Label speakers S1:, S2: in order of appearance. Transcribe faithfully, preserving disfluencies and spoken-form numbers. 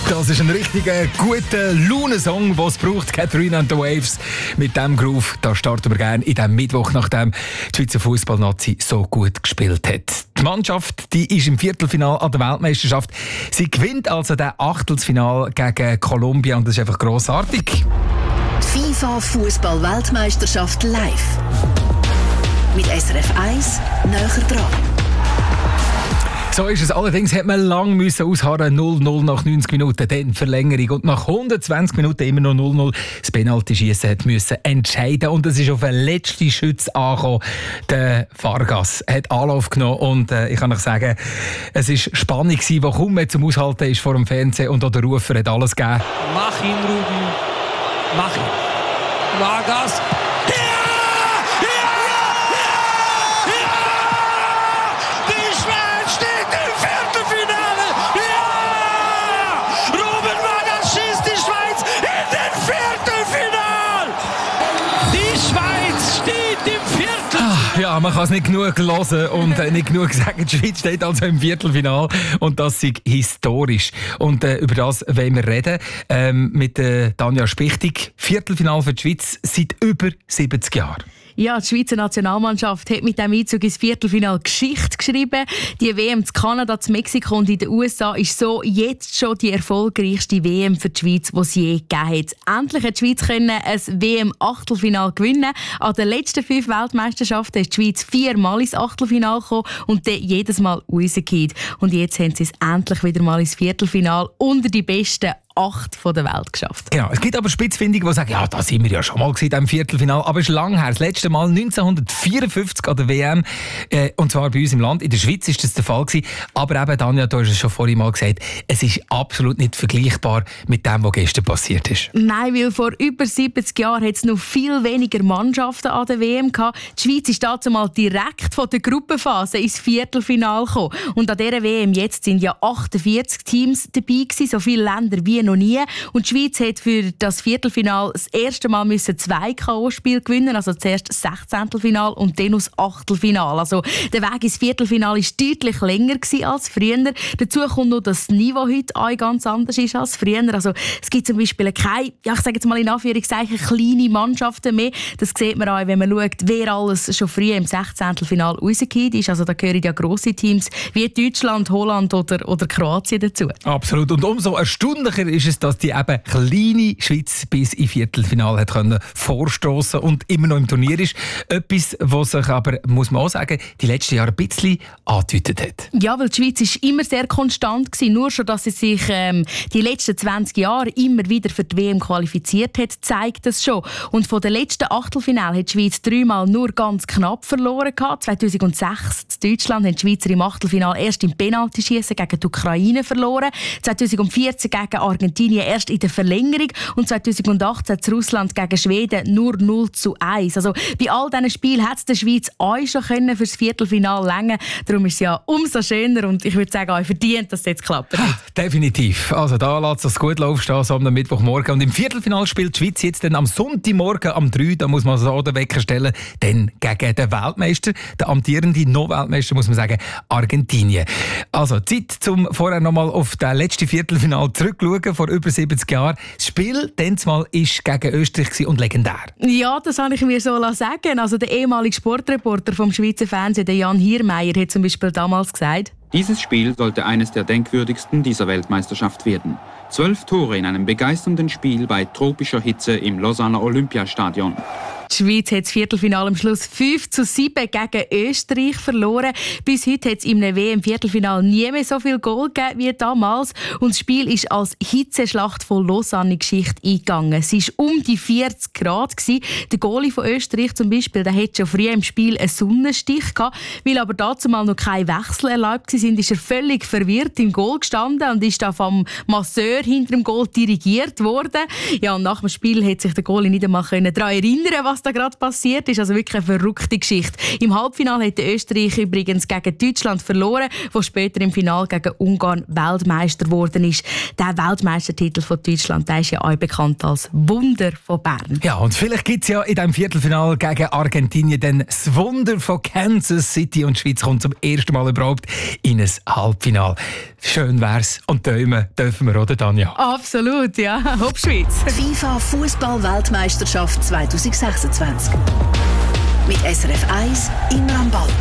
S1: Das ist ein richtiger guter Laune-Song, den es braucht. Catherine and the Waves. Mit diesem Groove, da starten wir gerne in diesem Mittwoch, nachdem die Schweizer Fußballnazi so gut gespielt hat. Die Mannschaft, die ist im Viertelfinale an der Weltmeisterschaft. Sie gewinnt also das Achtelfinale gegen Kolumbien und das ist einfach grossartig.
S2: FIFA Fußball-Weltmeisterschaft live. Mit S R F eins näher dran.
S1: So ist es. Allerdings hat man lang müssen ausharren. null null nach neunzig Minuten, dann Verlängerung. Und nach hundertzwanzig Minuten immer noch null null. Das Penalty-Schiessen hat müssen entscheiden. Und es ist auf den letzten Schütz angekommen. Der Vargas hat Anlauf genommen. Und äh, ich kann euch sagen, es war Spannung, die kaum mehr zum Aushalten ist vor dem Fernsehen. Und auch der Rufer hat alles gegeben.
S3: Mach ihn, Ruben. Mach ihn. Vargas.
S1: Ja, man kann es nicht genug hören und äh, nicht genug sagen. Die Schweiz steht also im Viertelfinale und das ist historisch. Und äh, über das wollen wir reden ähm, mit äh, Tanja Spichtig. Viertelfinale für die Schweiz seit über siebzig Jahren.
S4: Ja, die Schweizer Nationalmannschaft hat mit diesem Einzug ins Viertelfinale Geschichte geschrieben. Die W M zu Kanada, zu Mexiko und in den U S A ist so jetzt schon die erfolgreichste W M für die Schweiz, die es je gegeben hat. Endlich hat die Schweiz können ein W M-Achtelfinale gewinnen. An den letzten fünf Weltmeisterschaften ist die Schweiz viermal ins Achtelfinale gekommen und dann jedes Mal rausgekommen. Und jetzt haben sie es endlich wieder mal ins Viertelfinale unter die besten acht von der Welt geschafft.
S1: Genau. Es gibt aber Spitzfindige, die sagen, ja, da sind wir ja schon mal gewesen, im Viertelfinale. Aber es ist lang her. Das letzte Mal neunzehnhundertvierundfünfzig an der W M. Äh, und zwar bei uns im Land. In der Schweiz war das der Fall gewesen. Aber eben, Tanja, du hast es schon vorhin mal gesagt, es ist absolut nicht vergleichbar mit dem, was gestern passiert ist.
S4: Nein, weil vor über siebzig Jahren hat es noch viel weniger Mannschaften an der W M gehabt. Die Schweiz ist dazu mal direkt von der Gruppenphase ins Viertelfinale gekommen. Und an dieser W M jetzt sind ja achtundvierzig Teams dabei gewesen, so viele Länder wie noch nie. Und die Schweiz hat für das Viertelfinale das erste Mal müssen zwei K O-Spiele gewinnen, also zuerst das Sechzehntelfinale und dann das Achtelfinale. Also der Weg ins Viertelfinale war deutlich länger als früher. Dazu kommt noch, dass das Niveau heute auch ganz anders ist als früher. Also es gibt zum Beispiel keine, ja, ich sage jetzt mal in Anführungszeichen, kleine Mannschaften mehr. Das sieht man auch, wenn man schaut, wer alles schon früh im Sechzehntelfinale rausgekommen ist. Also da gehören ja grosse Teams wie Deutschland, Holland oder, oder Kroatien dazu.
S1: Absolut. Und umso erstaunlicher ist es, dass die eben kleine Schweiz bis ins Viertelfinale hat können vorstoßen und immer noch im Turnier ist. Etwas, was sich aber, muss man auch sagen, die letzten Jahre ein bisschen angedeutet hat.
S4: Ja, weil die Schweiz ist immer sehr konstant gewesen. Nur schon, dass sie sich ähm, die letzten zwanzig Jahre immer wieder für die W M qualifiziert hat, zeigt das schon. Und von den letzten Achtelfinale hat die Schweiz dreimal nur ganz knapp verloren gehabt. zweitausendsechs in Deutschland haben die Schweizer im Achtelfinale erst im Penaltyschiessen gegen die Ukraine verloren. zweitausendvierzehn gegen Argentinien erst in der Verlängerung und zweitausendachtzehn in Russland gegen Schweden nur null zu eins. Also bei all diesen Spielen hat es der Schweiz auch schon können für das Viertelfinale reichen. Darum ist es ja umso schöner und ich würde sagen, auch verdient, dass es jetzt klappt.
S1: Ha, definitiv. Also da lässt es gut laufen, so am Mittwochmorgen. Und im Viertelfinale spielt die Schweiz jetzt dann am Sonntagmorgen um drei, da muss man so den Wecker stellen, dann gegen den Weltmeister, der amtierende No-Weltmeister, muss man sagen, Argentinien. Also Zeit, um vorher nochmal auf das letzte Viertelfinale zurückzuschauen, vor über siebzig Jahren. Das Spiel dieses Mal war gegen Österreich und legendär.
S4: Ja, das habe ich mir so sagen. Also der ehemalige Sportreporter vom Schweizer Fernsehen, der Jan Hiermeier, hat zum Beispiel damals gesagt:
S5: Dieses Spiel sollte eines der denkwürdigsten dieser Weltmeisterschaft werden. Zwölf Tore in einem begeisternden Spiel bei tropischer Hitze im Lausanner Olympiastadion.
S4: Die Schweiz hat das Viertelfinale am Schluss fünf zu sieben gegen Österreich verloren. Bis heute hat es im W M-Viertelfinale nie mehr so viel Goal gegeben wie damals. Und das Spiel ist als Hitzeschlacht von Lausanne in Geschichte eingegangen. Es war um die vierzig Grad. Der Goalie von Österreich zum Beispiel, der hatte schon früh im Spiel einen Sonnenstich gehabt. Weil aber dazu mal noch kein Wechsel erlaubt waren, ist er völlig verwirrt im Goal gestanden und ist dann vom Masseur hinter dem Goal dirigiert worden. Ja, und nach dem Spiel hat sich der Goalie nicht einmal daran erinnern, was da gerade passiert ist. Also wirklich eine verrückte Geschichte. Im Halbfinale hat Österreich übrigens gegen Deutschland verloren, wo später im Finale gegen Ungarn Weltmeister geworden ist. Der Weltmeistertitel von Deutschland, der ist ja auch bekannt als Wunder von Bern.
S1: Ja, und vielleicht gibt es ja in diesem Viertelfinale gegen Argentinien dann das Wunder von Kansas City und die Schweiz kommt zum ersten Mal überhaupt in ein Halbfinale. Schön wär's und träumen dürfen wir, oder Tanja?
S4: Absolut, ja. Hopp Schweiz.
S2: FIFA Fußball-Weltmeisterschaft zwanzig sechsundzwanzig. Mit S R F eins, immer am Ball.